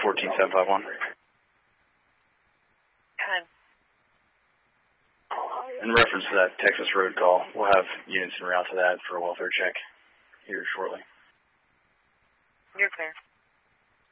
14751. In reference to that Texas Road call, we'll have units en route to that for a welfare check here shortly. You're clear.